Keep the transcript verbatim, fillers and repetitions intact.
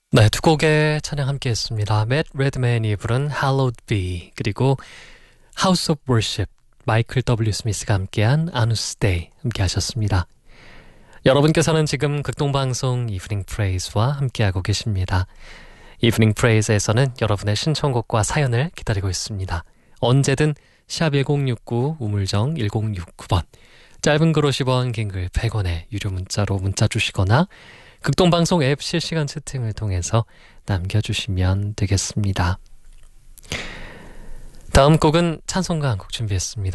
네, 두 곡의 찬양 함께 했습니다. 맷 레드맨이 부른 Hallowed Be, 그리고 House of Worship, 마이클 더블유 스미스가 함께한 Agnus Dei 함께 하셨습니다. 여러분께서는 지금 극동방송 이브닝 프레이즈와 함께하고 계십니다. 이브닝 프레이즈에서는 여러분의 신청곡과 사연을 기다리고 있습니다. 언제든 샵 일공육구 우물정 일공육구 번, 짧은 글 오십 원, 긴 글 백 원에 유료 문자로 문자 주시거나 극동방송 앱 실시간 채팅을 통해서 남겨주시면 되겠습니다. 다음 곡은 찬송가 한 곡 준비했습니다.